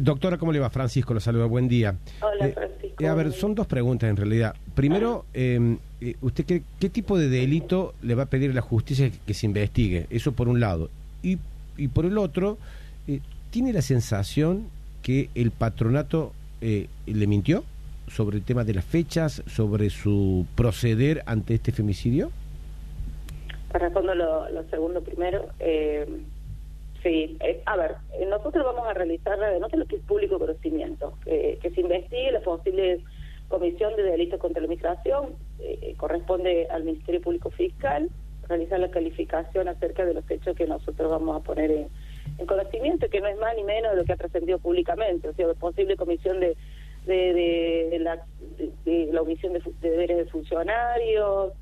Doctora, ¿cómo le va? Francisco, lo saluda, buen día. Hola, Francisco. A ver, son dos preguntas en realidad. Primero, ¿usted qué tipo de delito le va a pedir a la justicia que se investigue? Eso por un lado. Y por el otro, ¿tiene la sensación que el patronato le mintió sobre el tema de las fechas, sobre su proceder ante este femicidio? Respondo lo segundo primero. Sí, a ver, nosotros vamos a realizar la denota, lo que es público conocimiento, que se investigue la posible comisión de delitos contra la migración, corresponde al Ministerio Público Fiscal realizar la calificación acerca de los hechos que nosotros vamos a poner en conocimiento, que no es más ni menos de lo que ha trascendido públicamente, o sea, la posible comisión de la omisión de deberes de funcionarios,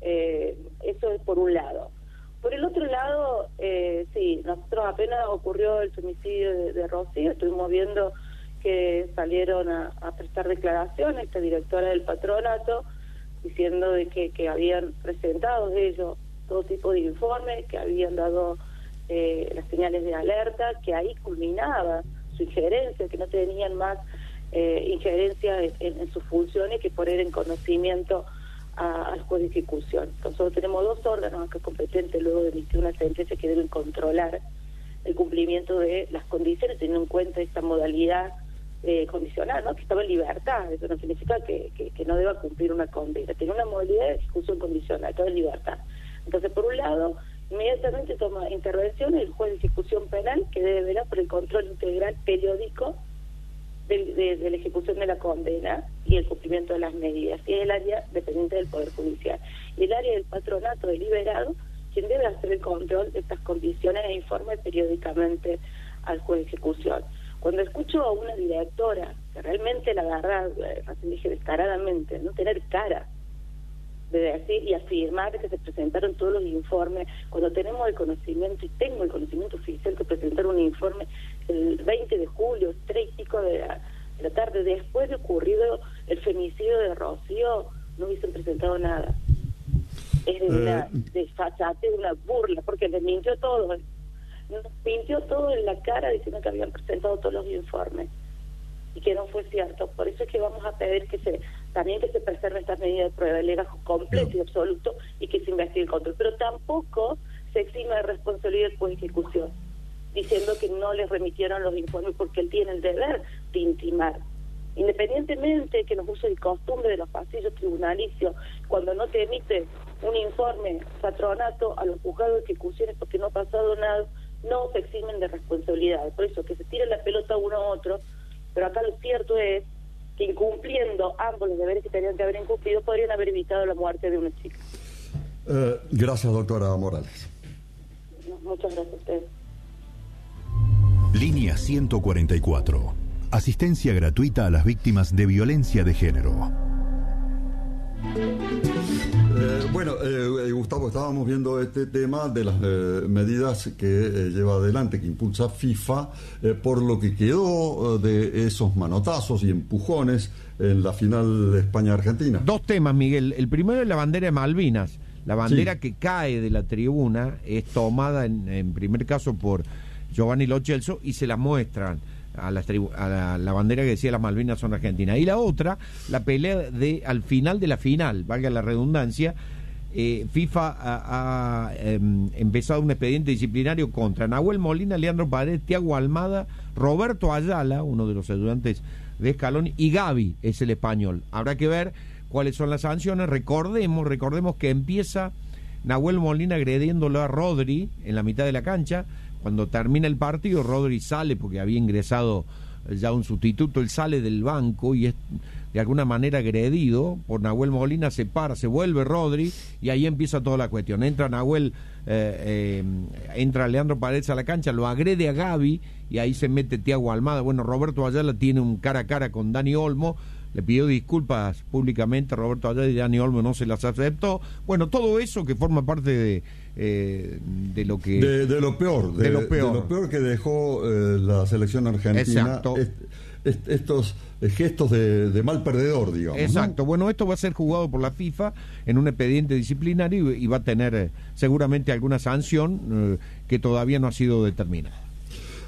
eso es por un lado. Por el otro lado, sí, nosotros apenas ocurrió el femicidio de Rocío, estuvimos viendo que salieron a prestar declaraciones esta directora del patronato, diciendo de que habían presentado ellos todo tipo de informes, que habían dado las señales de alerta, que ahí culminaba su injerencia, que no tenían más injerencia en sus funciones que poner en conocimiento al juez de ejecución. Nosotros tenemos dos órganos acá competentes luego de emitir una sentencia que deben controlar el cumplimiento de las condiciones, teniendo en cuenta esta modalidad condicional, ¿no? Que estaba en libertad. Eso no significa que no deba cumplir una condena. Tiene una modalidad de ejecución condicional, estaba en libertad. Entonces, por un lado, inmediatamente toma intervención el juez de ejecución penal, que debe velar por el control integral periódico de la ejecución de la condena y el cumplimiento de las medidas, y es el área dependiente del Poder Judicial. Y el área del patronato deliberado, quien debe hacer el control de estas condiciones e informe periódicamente al juez de ejecución. Cuando escucho a una directora, que realmente la verdad, así dije descaradamente, no tener cara de decir y afirmar que se presentaron todos los informes, cuando tenemos el conocimiento, y tengo el conocimiento oficial, que presentaron un informe el 20 de julio, 3 y pico de la tarde, después de ocurrido el femicidio de Rocío, no hubiesen presentado nada. Es de una desfachate, de una burla, porque les mintió todo. Nos mintió todo en la cara diciendo que habían presentado todos los informes y que no fue cierto. Por eso es que vamos a pedir que se preserve esta medida de prueba, el legajo completo y absoluto, y que se investigue el control. Pero tampoco se exime de responsabilidad el juez de ejecución, diciendo que no les remitieron los informes porque él tiene el deber de intimar. Independientemente de que nos use el costumbre de los pasillos tribunalicios, cuando no te emite un informe patronato a los juzgados de ejecuciones porque no ha pasado nada, no se eximen de responsabilidad. Por eso que se tire la pelota uno a otro, pero acá lo cierto es que incumpliendo ambos los deberes que tenían que haber incumplido, podrían haber evitado la muerte de una chica. Gracias, doctora Morales. Muchas gracias a ustedes. Línea 144. Asistencia gratuita a las víctimas de violencia de género. Gustavo, estábamos viendo este tema de las medidas que lleva adelante, que impulsa FIFA, por lo que quedó de esos manotazos y empujones en la final de España-Argentina. Dos temas, Miguel. El primero es la bandera de Malvinas. La bandera que cae de la tribuna es tomada en primer caso por Giovanni Lo Celso y se la muestran a la bandera que decía las Malvinas son argentinas. Y la otra, la pelea al final de la final, valga la redundancia, FIFA ha empezado un expediente disciplinario contra Nahuel Molina, Leandro Paredes, Thiago Almada, Roberto Ayala, uno de los ayudantes de Scaloni, y Gavi es el español. Habrá que ver cuáles son las sanciones. Recordemos que empieza Nahuel Molina agrediéndolo a Rodri en la mitad de la cancha. Cuando termina el partido, Rodri sale porque había ingresado ya un sustituto, él sale del banco y es de alguna manera agredido por Nahuel Molina, se para, se vuelve Rodri y ahí empieza toda la cuestión. Entra Nahuel, entra Leandro Paredes a la cancha, lo agrede a Gavi y ahí se mete Thiago Almada. Bueno, Roberto Ayala tiene un cara a cara con Dani Olmo, le pidió disculpas públicamente a Roberto Ayala y Dani Olmo no se las aceptó. Bueno, todo eso que forma parte de lo que... De lo peor que dejó la selección argentina. Exacto. Estos gestos de mal perdedor, digamos. Exacto. ¿No? Bueno, esto va a ser juzgado por la FIFA en un expediente disciplinario y va a tener seguramente alguna sanción que todavía no ha sido determinada.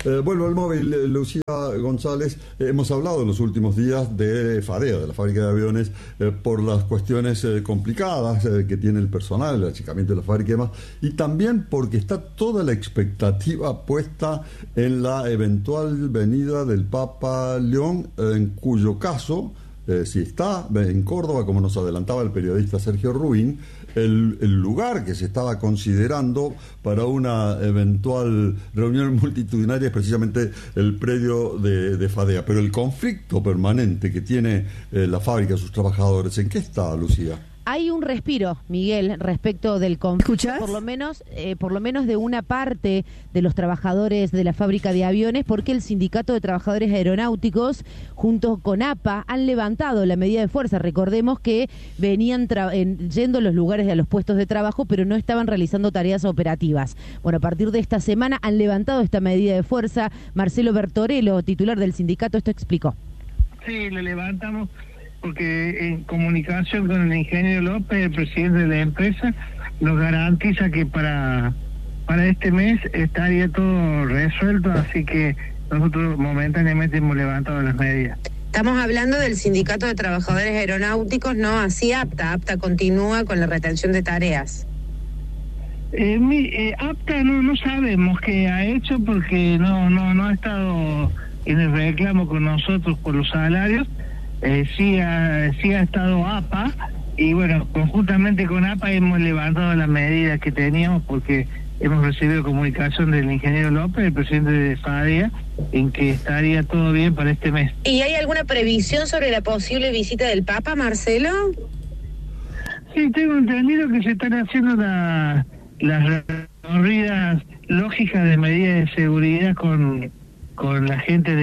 Vuelvo al móvil, Lucía González. Hemos hablado en los últimos días de FADEA, de la fábrica de aviones, por las cuestiones complicadas que tiene el personal, el achicamiento de la fábrica y demás, y también porque está toda la expectativa puesta en la eventual venida del Papa León, en cuyo caso, si está en Córdoba, como nos adelantaba el periodista Sergio Rubín, el lugar que se estaba considerando para una eventual reunión multitudinaria es precisamente el predio de FADEA. Pero el conflicto permanente que tiene la fábrica, sus trabajadores, ¿en qué está, Lucía? Hay un respiro, Miguel, respecto del conflicto, por lo menos de una parte de los trabajadores de la fábrica de aviones, porque el Sindicato de Trabajadores Aeronáuticos, junto con APA, han levantado la medida de fuerza. Recordemos que venían yendo a los lugares, a los puestos de trabajo, pero no estaban realizando tareas operativas. Bueno, a partir de esta semana han levantado esta medida de fuerza. Marcelo Bertorello, titular del sindicato, esto explicó. Sí, le levantamos porque en comunicación con el ingeniero López, el presidente de la empresa, nos garantiza que para este mes estaría todo resuelto, así que nosotros momentáneamente hemos levantado las medidas. Estamos hablando del Sindicato de Trabajadores Aeronáuticos, no así APTA continúa con la retención de tareas. APTA no sabemos qué ha hecho porque no ha estado en el reclamo con nosotros por los salarios. Sí ha estado APA y bueno, conjuntamente con APA hemos levantado las medidas que teníamos porque hemos recibido comunicación del ingeniero López, el presidente de FADEA, en que estaría todo bien para este mes. ¿Y hay alguna previsión sobre la posible visita del Papa, Marcelo? Sí, tengo entendido que se están haciendo las recorridas lógicas de medidas de seguridad con la gente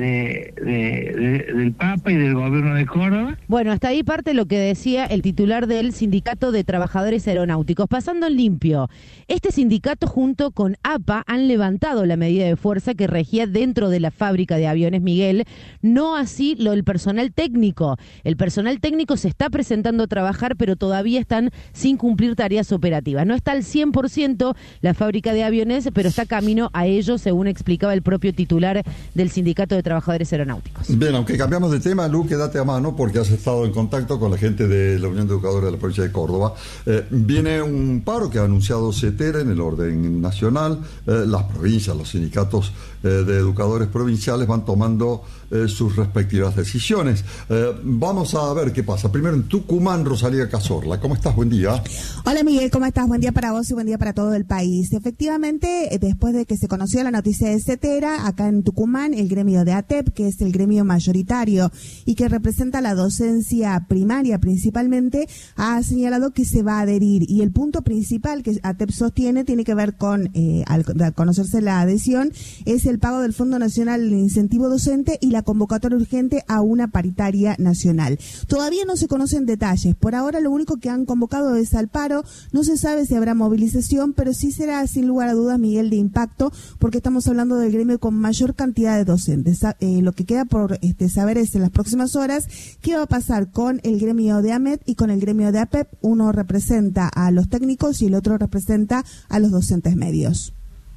del Papa y del gobierno de Córdoba. Bueno, hasta ahí parte lo que decía el titular del Sindicato de Trabajadores Aeronáuticos. Pasando en limpio, este sindicato junto con APA han levantado la medida de fuerza que regía dentro de la fábrica de aviones, Miguel, no así lo del personal técnico. El personal técnico se está presentando a trabajar, pero todavía están sin cumplir tareas operativas. No está al 100% la fábrica de aviones, pero está camino a ello, según explicaba el propio titular del Sindicato de Trabajadores Aeronáuticos. Bien, aunque cambiamos de tema, Lu, quédate a mano porque has estado en contacto con la gente de la Unión de Educadores de la provincia de Córdoba. Viene un paro que ha anunciado CETERA en el orden nacional. Las provincias, los sindicatos de educadores provinciales van tomando sus respectivas decisiones. Vamos a ver qué pasa. Primero en Tucumán, Rosalía Cazorla. ¿Cómo estás? Buen día. Hola Miguel, ¿cómo estás? Buen día para vos y buen día para todo el país. Efectivamente, después de que se conoció la noticia de CETERA, acá en Tucumán, el gremio de ATEP, que es el gremio mayoritario y que representa la docencia primaria principalmente, ha señalado que se va a adherir. Y el punto principal que ATEP sostiene tiene que ver con, al conocerse la adhesión, es el pago del Fondo Nacional de Incentivo Docente y la convocatoria urgente a una paritaria nacional. Todavía no se conocen detalles. Por ahora lo único que han convocado es al paro. No se sabe si habrá movilización, pero sí será sin lugar a dudas, Miguel, de impacto, porque estamos hablando del gremio con mayor cantidad de docentes. Lo que queda por saber es en las próximas horas qué va a pasar con el gremio de AMET y con el gremio de APEP. Uno representa a los técnicos y el otro representa a los docentes medios.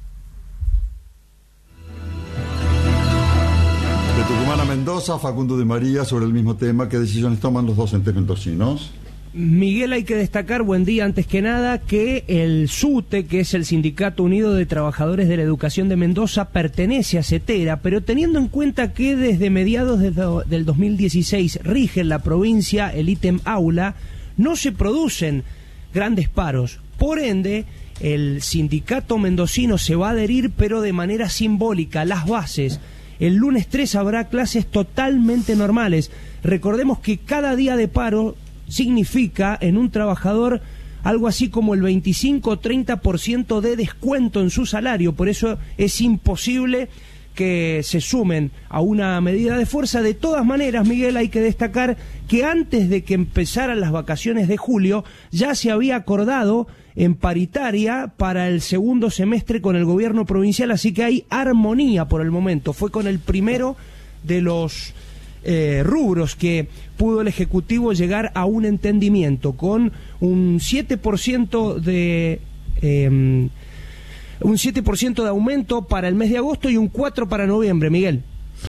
De Tucumán a Mendoza, Facundo de María, sobre el mismo tema. ¿Qué decisiones toman los docentes mendocinos? Miguel, hay que destacar, buen día, antes que nada, que el SUTE, que es el Sindicato Unido de Trabajadores de la Educación de Mendoza, pertenece a CETERA, pero teniendo en cuenta que desde mediados del 2016 rige en la provincia el ítem aula, no se producen grandes paros. Por ende, el sindicato mendocino se va a adherir, pero de manera simbólica, las bases. El lunes 3 habrá clases totalmente normales. Recordemos que cada día de paro significa en un trabajador algo así como el 25 o 30% de descuento en su salario. Por eso es imposible que se sumen a una medida de fuerza. De todas maneras, Miguel, hay que destacar que antes de que empezaran las vacaciones de julio ya se había acordado en paritaria para el segundo semestre con el gobierno provincial, así que hay armonía por el momento. Fue con el primero de los rubros que pudo el Ejecutivo llegar a un entendimiento, con un 7% de un 7% de aumento para el mes de agosto y un 4% para noviembre, Miguel.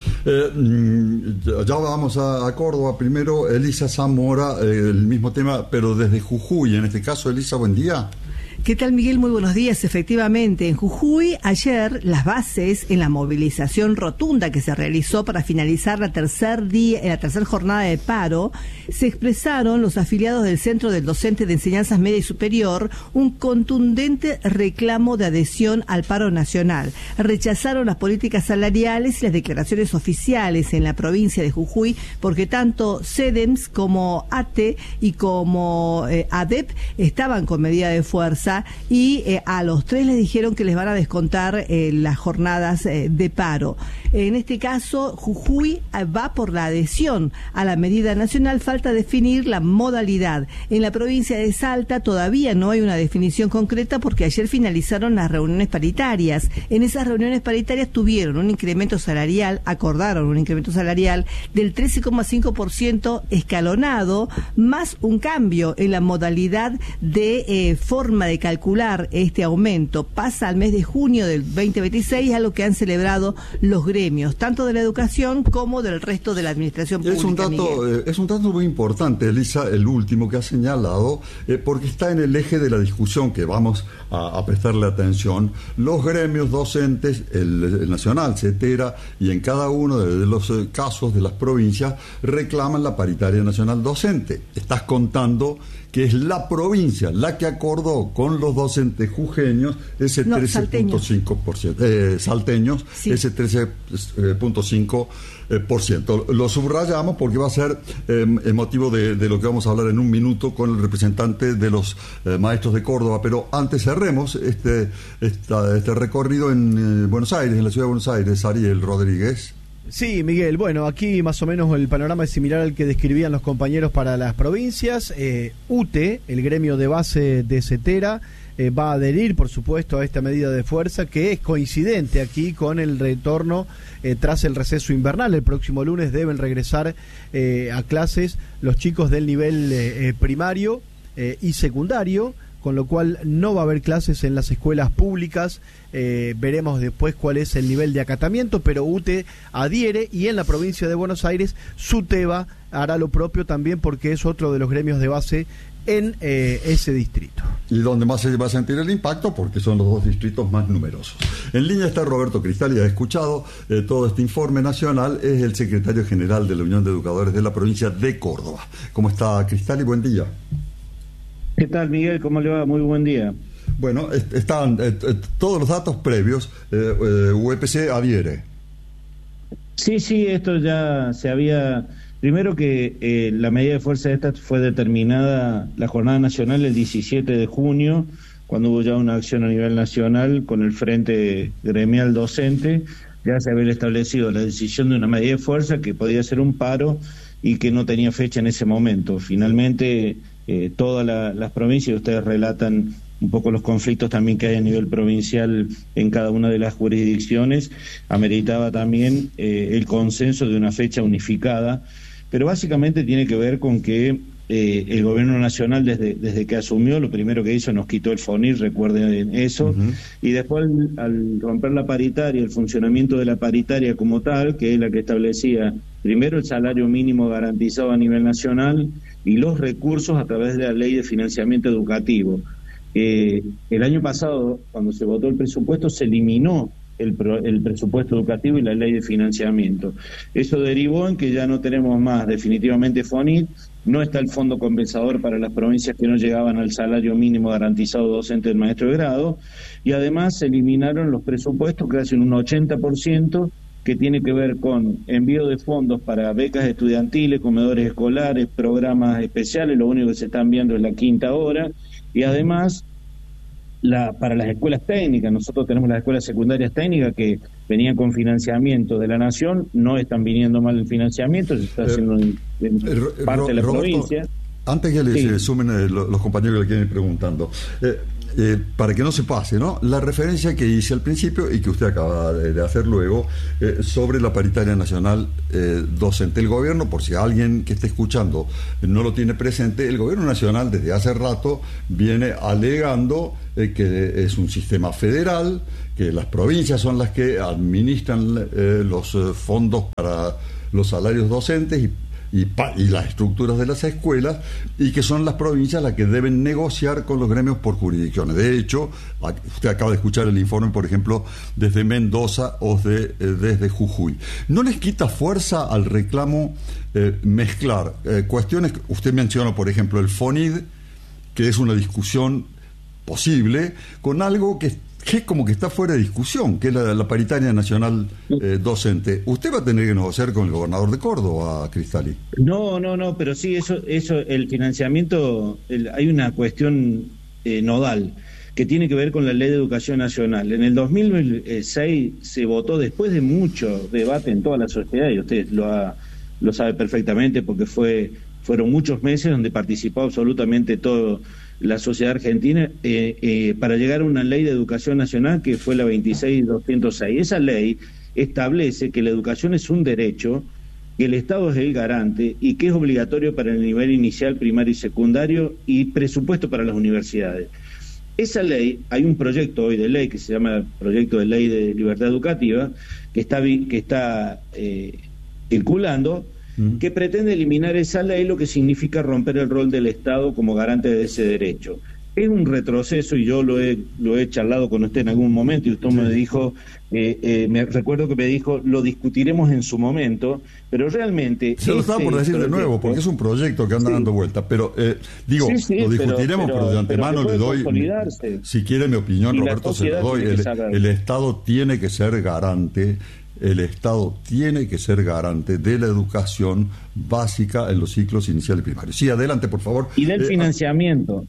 Ya vamos a Córdoba. Primero, Elisa Zamora, el mismo tema, pero desde Jujuy. En este caso, Elisa, buen día. ¿Qué tal, Miguel? Muy buenos días. Efectivamente, en Jujuy, ayer, las bases en la movilización rotunda que se realizó para finalizar la tercera jornada de paro, se expresaron los afiliados del Centro del Docente de Enseñanzas Media y Superior un contundente reclamo de adhesión al paro nacional. Rechazaron las políticas salariales y las declaraciones oficiales en la provincia de Jujuy, porque tanto CEDEMS como ATE y como ADEP estaban con medida de fuerza, y a los tres les dijeron que les van a descontar las jornadas de paro. En este caso, Jujuy va por la adhesión a la medida nacional, falta definir la modalidad. En la provincia de Salta todavía no hay una definición concreta porque ayer finalizaron las reuniones paritarias. En esas reuniones paritarias tuvieron un incremento salarial, acordaron un incremento salarial del 13,5% escalonado, más un cambio en la modalidad de forma de calcular este aumento. Pasa al mes de junio del 2026, a lo que han celebrado los gremios, tanto de la educación como del resto de la administración pública. Es un dato muy importante, Elisa, el último que ha señalado, porque está en el eje de la discusión que vamos a prestarle atención. Los gremios docentes, el nacional, CETERA, y en cada uno de los casos de las provincias reclaman la paritaria nacional docente. Estás contando que es la provincia la que acordó con los docentes jujeños ese 13,5%, salteños, sí, ese 13,5%. Lo subrayamos porque va a ser motivo de lo que vamos a hablar en un minuto con el representante de los maestros de Córdoba. Pero antes cerremos este recorrido en Buenos Aires, en la ciudad de Buenos Aires. Ariel Rodríguez. Sí, Miguel, bueno, aquí más o menos el panorama es similar al que describían los compañeros para las provincias. UTE, el gremio de base de CETERA, va a adherir, por supuesto, a esta medida de fuerza que es coincidente aquí con el retorno tras el receso invernal. El próximo lunes deben regresar a clases los chicos del nivel primario y secundario, con lo cual no va a haber clases en las escuelas públicas. Veremos después cuál es el nivel de acatamiento, pero UTE adhiere, y en la provincia de Buenos Aires SUTEBA hará lo propio también, porque es otro de los gremios de base en ese distrito. Y donde más se va a sentir el impacto, porque son los dos distritos más numerosos. En línea está Roberto Cristal, y ha escuchado todo este informe nacional, es el secretario general de la Unión de Educadores de la provincia de Córdoba. ¿Cómo está, Cristal, y buen día? ¿Qué tal, Miguel? ¿Cómo le va? Muy buen día. Bueno, están todos los datos previos. UPC adhiere. Sí, esto ya se había... Primero que la medida de fuerza esta fue determinada, la jornada nacional, el 17 de junio, cuando hubo ya una acción a nivel nacional con el Frente Gremial Docente. Ya se había establecido la decisión de una medida de fuerza que podía ser un paro y que no tenía fecha en ese momento. Finalmente... todas las provincias, ustedes relatan un poco los conflictos también que hay a nivel provincial en cada una de las jurisdicciones, ameritaba también el consenso de una fecha unificada, pero básicamente tiene que ver con que el gobierno nacional desde que asumió, lo primero que hizo, nos quitó el FONIR, recuerden eso, y después al romper la paritaria, el funcionamiento de la paritaria como tal, que es la que establecía primero el salario mínimo garantizado a nivel nacional y los recursos a través de la ley de financiamiento educativo. El año pasado, cuando se votó el presupuesto, se eliminó el presupuesto educativo y la ley de financiamiento. Eso derivó en que ya no tenemos más definitivamente FONIR, no está el fondo compensador para las provincias que no llegaban al salario mínimo garantizado docente del maestro de grado, y además se eliminaron los presupuestos que hacen un 80%, que tiene que ver con envío de fondos para becas estudiantiles, comedores escolares, programas especiales. Lo único que se está enviando es la quinta hora, y además para las escuelas técnicas. Nosotros tenemos las escuelas secundarias técnicas que venían con financiamiento de la Nación, no están viniendo mal el financiamiento, se está haciendo en parte de la provincia. Antes que le sumen los compañeros que le quieren ir preguntando, para que no se pase, ¿no? La referencia que hice al principio y que usted acaba de hacer luego sobre la paritaria nacional docente. El gobierno, por si alguien que esté escuchando no lo tiene presente, el gobierno nacional desde hace rato viene alegando que es un sistema federal, que las provincias son las que administran los fondos para los salarios docentes y las estructuras de las escuelas, y que son las provincias las que deben negociar con los gremios por jurisdicciones. De hecho, usted acaba de escuchar el informe, por ejemplo, desde Mendoza o desde Jujuy. ¿No les quita fuerza al reclamo mezclar cuestiones? Usted mencionó, por ejemplo, el FONID, que es una discusión posible, con algo que como que está fuera de discusión, que es la paritaria nacional docente. ¿Usted va a tener que negociar con el gobernador de Córdoba, Cristalli? No, pero sí, eso el financiamiento, hay una cuestión nodal que tiene que ver con la Ley de Educación Nacional. En el 2006 se votó, después de mucho debate en toda la sociedad, y usted lo sabe perfectamente porque fueron muchos meses donde participó absolutamente todo la sociedad argentina, para llegar a una ley de educación nacional que fue la 26.206. Esa ley establece que la educación es un derecho, que el Estado es el garante y que es obligatorio para el nivel inicial, primario y secundario, y presupuesto para las universidades. Esa ley, hay un proyecto hoy de ley que se llama Proyecto de Ley de Libertad Educativa, que está circulando, que pretende eliminar esa ley, lo que significa romper el rol del Estado como garante de ese derecho. Es un retroceso, y yo lo he charlado con usted en algún momento, y usted me dijo, me recuerdo que me dijo, lo discutiremos en su momento, pero realmente... Se lo estaba por decir de nuevo, porque es un proyecto que anda dando vuelta, pero lo discutiremos, pero de antemano le doy, si quiere mi opinión, Roberto, se lo doy. El Estado tiene que ser garante. El Estado tiene que ser garante de la educación básica en los ciclos iniciales y primarios. Sí, adelante, por favor. Y del financiamiento.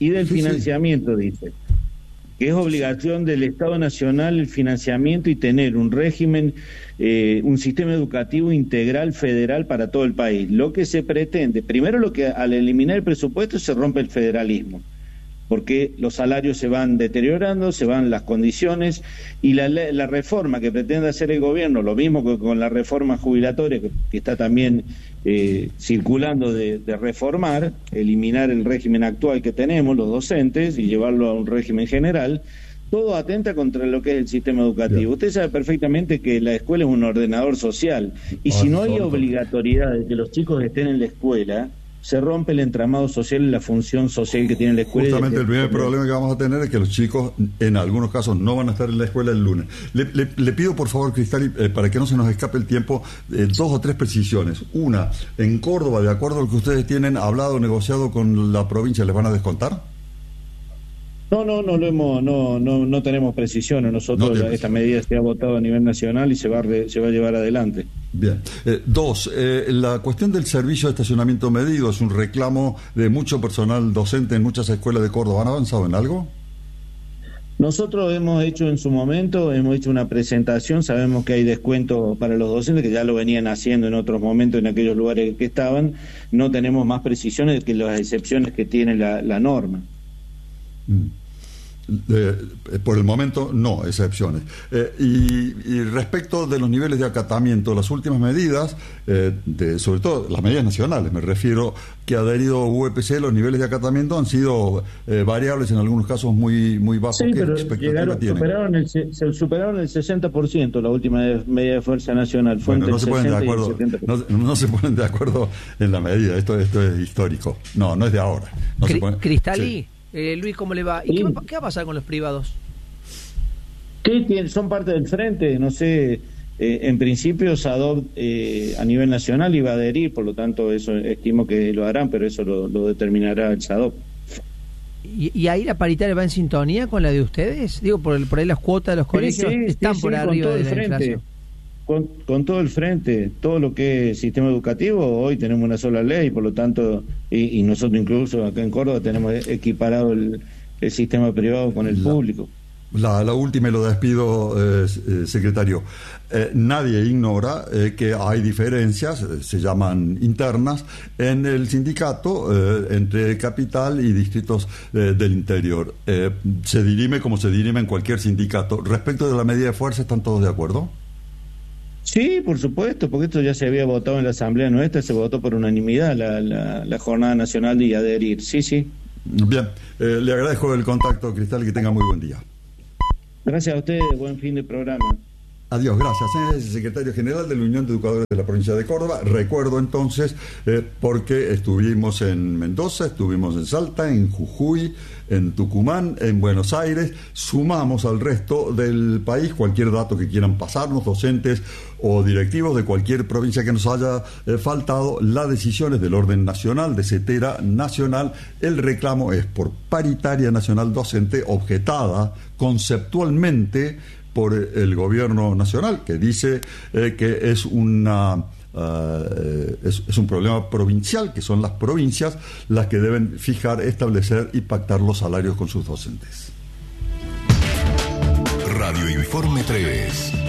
Dice, que es obligación del Estado Nacional el financiamiento y tener un régimen, un sistema educativo integral federal para todo el país. Lo que se pretende, primero, al eliminar el presupuesto se rompe el federalismo, porque los salarios se van deteriorando, se van las condiciones, y la reforma que pretende hacer el gobierno, lo mismo que con la reforma jubilatoria que está también circulando de reformar, eliminar el régimen actual que tenemos, los docentes, y llevarlo a un régimen general, todo atenta contra lo que es el sistema educativo. Bien. Usted sabe perfectamente que la escuela es un ordenador social, y si no hay obligatoriedad de que los chicos estén en la escuela, se rompe el entramado social y la función social que tiene la escuela. Justamente el primer problema que vamos a tener es que los chicos, en algunos casos, no van a estar en la escuela el lunes. Le pido, por favor, Cristalli, para que no se nos escape el tiempo, 2 o 3 precisiones. Una, en Córdoba, de acuerdo a lo que ustedes tienen hablado, negociado con la provincia, ¿les van a descontar? No tenemos precisiones. Nosotros esta medida se ha votado a nivel nacional y se va a llevar adelante. Bien. 2, la cuestión del servicio de estacionamiento medido es un reclamo de mucho personal docente en muchas escuelas de Córdoba. ¿Han avanzado en algo? Nosotros hemos hecho una presentación, sabemos que hay descuento para los docentes, que ya lo venían haciendo en otros momentos en aquellos lugares que estaban. No tenemos más precisiones que las excepciones que tiene la norma. Por el momento no, excepciones. Y respecto de los niveles de acatamiento, las últimas medidas, sobre todo las medidas nacionales, me refiero, que ha adherido UEPC, los niveles de acatamiento han sido variables, en algunos casos muy bajos. Sí, pero superaron el 60% la última medida de fuerza nacional. Fue entre no se ponen de acuerdo, no se ponen de acuerdo en la medida. Esto es histórico. No es de ahora. Cristalli. Sí. Luis, ¿cómo le va? ¿Y qué va a pasar con los privados? Son parte del frente, no sé, en principio SADOP a nivel nacional iba a adherir, por lo tanto eso estimo que lo harán, pero eso lo determinará el SADOP. ¿Y ahí la paritaria va en sintonía con la de ustedes? Digo, por ahí las cuotas de los colegios están por arriba de la inflación. Con todo el frente, todo lo que es sistema educativo, hoy tenemos una sola ley, por lo tanto, y nosotros incluso acá en Córdoba tenemos equiparado el sistema privado con el público. La última y lo despido, secretario. Nadie ignora que hay diferencias, se llaman internas, en el sindicato entre capital y distritos del interior. Se dirime como se dirime en cualquier sindicato. Respecto de la medida de fuerza, ¿están todos de acuerdo? Sí, por supuesto, porque esto ya se había votado en la asamblea nuestra, se votó por unanimidad la jornada nacional de adherir. Sí. Bien, le agradezco el contacto, Cristal, y que tenga muy buen día. Gracias a ustedes, buen fin de programa. Adiós, gracias. Es el secretario general de la Unión de Educadores de la provincia de Córdoba. Recuerdo entonces, porque estuvimos en Mendoza, estuvimos en Salta, en Jujuy, en Tucumán, en Buenos Aires. Sumamos al resto del país cualquier dato que quieran pasarnos, docentes o directivos de cualquier provincia que nos haya faltado. La decisión es del orden nacional, de CETERA nacional. El reclamo es por paritaria nacional docente objetada conceptualmente por el gobierno nacional, que dice que es un problema provincial, que son las provincias las que deben fijar, establecer y pactar los salarios con sus docentes. Radio Informe 3.